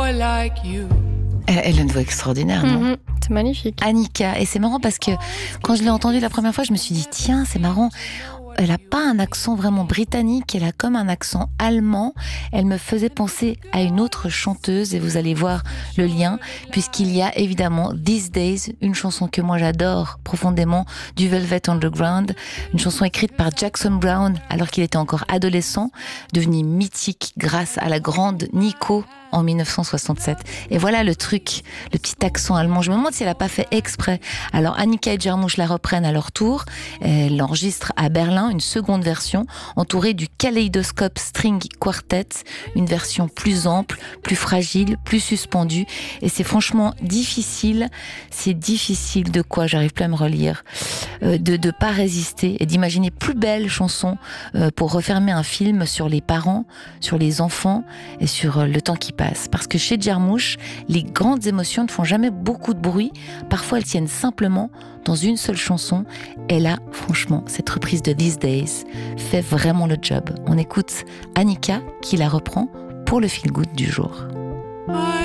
boy like you. Elle a une voix extraordinaire, non? C'est magnifique. Annika, et c'est marrant parce que quand je l'ai entendue la première fois, je me suis dit tiens, c'est marrant. Elle a pas un accent vraiment britannique, elle a comme un accent allemand. Elle me faisait penser à une autre chanteuse et vous allez voir le lien puisqu'il y a évidemment These Days, une chanson que moi j'adore profondément du Velvet Underground, une chanson écrite par Jackson Browne alors qu'il était encore adolescent, devenue mythique grâce à la grande Nico en 1967. Et voilà le truc, le petit accent allemand. Je me demande si elle n'a pas fait exprès. Alors Annika et Jarmusch la reprennent à leur tour. Elle l'enregistre à Berlin, une seconde version, entourée du Kaleidoscope String Quartet, une version plus ample, plus fragile, plus suspendue. Et c'est franchement difficile. C'est difficile de quoi, j'arrive plus à me relire, de pas résister et d'imaginer plus belle chanson pour refermer un film sur les parents, sur les enfants et sur le temps qui passe. Parce que chez Jarmusch, les grandes émotions ne font jamais beaucoup de bruit. Parfois, elles tiennent simplement dans une seule chanson. Et là, franchement, cette reprise de These Days fait vraiment le job. On écoute Annika qui la reprend pour le feel good du jour.